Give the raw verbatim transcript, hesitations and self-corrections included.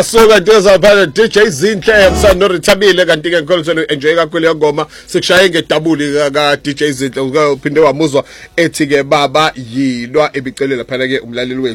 So kanti uzaphala D J Zinhle emsando Rithabile kanti ke ngikholisa enjoy kakhulu yangoma sikushaye ngedabuli ka D J Zinhle uphinde wamuzwa ethi ke baba yilwa ebicelela phela ke umlaleli